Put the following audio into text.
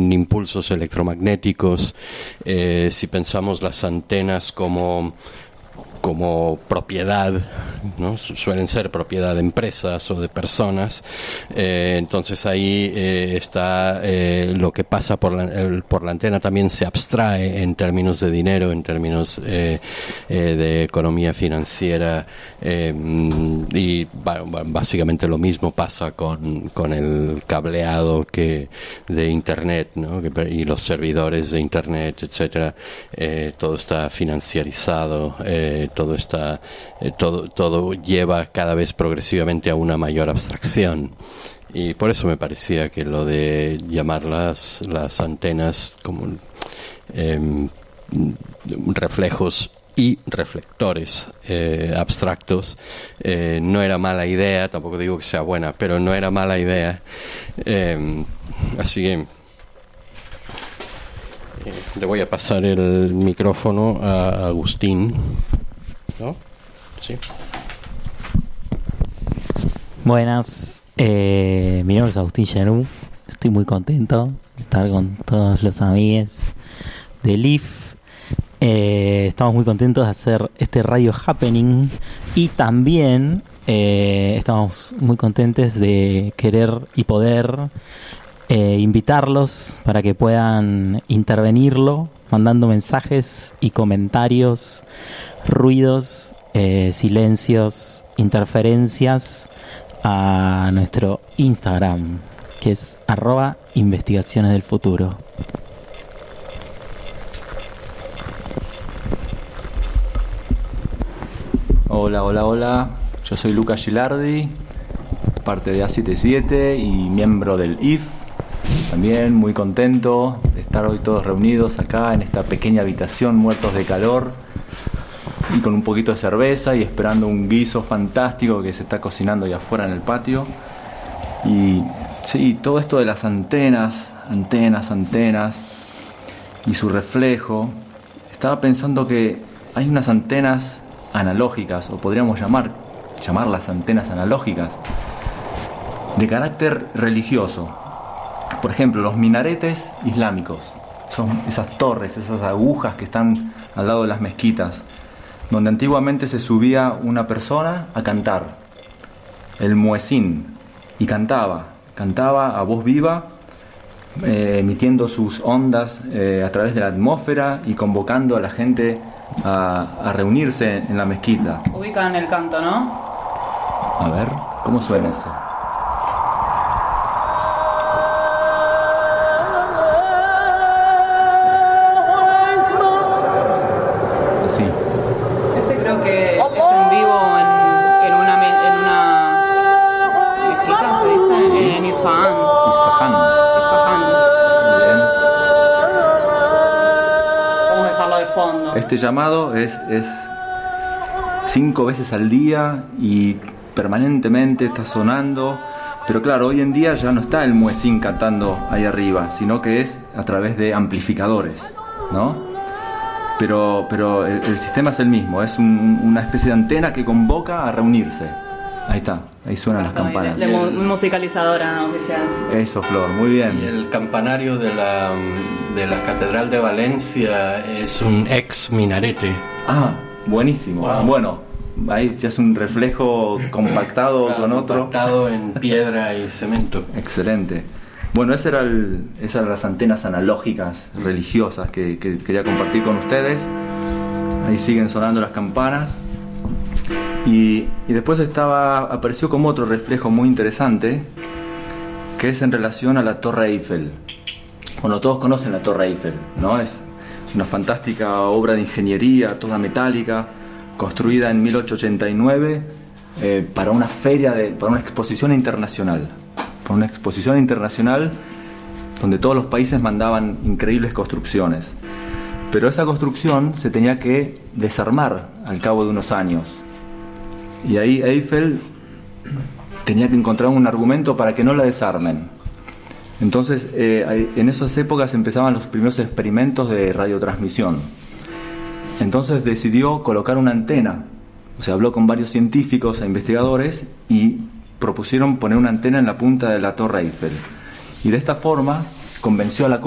en impulsos electromagnéticos. Si pensamos las antenas como propiedad, ¿no? Suelen ser propiedad de empresas o de personas, entonces ahí está lo que pasa por la antena también se abstrae en términos de dinero, en términos de economía financiera, y básicamente lo mismo pasa con el cableado de internet, ¿no? Y los servidores de internet, etcétera. Todo está financiarizado, todo lleva cada vez progresivamente a una mayor abstracción, y por eso me parecía que lo de llamar las antenas como reflejos y reflectores abstractos no era mala idea. Tampoco digo que sea buena, pero no era mala idea, así que le voy a pasar el micrófono a Agustín, ¿no? Sí. Buenas, mi nombre es Agustín Llanú. Estoy muy contento de estar con todos los amigos del IF. Estamos muy contentos de hacer este Radio Happening, y también estamos muy contentos de querer y poder invitarlos para que puedan intervenirlo, mandando mensajes y comentarios, ruidos, silencios, interferencias a nuestro Instagram, que es @investigaciones del futuro. Hola, yo soy Lucas Gilardi, parte de A77 y miembro del IF. También muy contento de estar hoy todos reunidos acá en esta pequeña habitación, muertos de calor y con un poquito de cerveza y esperando un guiso fantástico que se está cocinando ahí afuera en el patio. Y sí, todo esto de las antenas y su reflejo. Estaba pensando que hay unas antenas analógicas, o podríamos llamarlas antenas analógicas, de carácter religioso. Por ejemplo, los minaretes islámicos son esas torres, esas agujas que están al lado de las mezquitas, donde antiguamente se subía una persona a cantar, el muezín, y cantaba a voz viva, emitiendo sus ondas a través de la atmósfera y convocando a la gente a reunirse en la mezquita. Ubican el canto, ¿no? A ver, ¿cómo suena eso? Así. Este creo que es en vivo en una mezquita, se dice, en Isfahan. Muy bien. Vamos a dejarlo de fondo. Este llamado es 5 veces al día y permanentemente está sonando, pero claro, hoy en día ya no está el muezín cantando ahí arriba, sino que es a través de amplificadores, ¿no? Pero el sistema es el mismo, es una especie de antena que convoca a reunirse. Ahí está, ahí suenan las campanas. De musicalizadora oficial. Eso, Flor, muy bien. Y el campanario de la Catedral de Valencia es un ex minarete. Ah, buenísimo. Wow. Bueno, ahí ya es un reflejo compactado con otro. Compactado en piedra y cemento. Excelente. Bueno, esas eran las antenas analógicas religiosas que quería compartir con ustedes. Ahí siguen sonando las campanas. Y después apareció como otro reflejo muy interesante, que es en relación a la Torre Eiffel. Bueno, todos conocen la Torre Eiffel, ¿no? Es una fantástica obra de ingeniería, toda metálica, construida en 1889 para una para una exposición internacional. Para una exposición internacional donde todos los países mandaban increíbles construcciones. Pero esa construcción se tenía que desarmar al cabo de unos años. Y ahí Eiffel tenía que encontrar un argumento para que no la desarmen. Entonces, en esas épocas empezaban los primeros experimentos de radiotransmisión. Entonces decidió colocar una antena. O sea, habló con varios científicos e investigadores y propusieron poner una antena en la punta de la Torre Eiffel. Y de esta forma convenció a la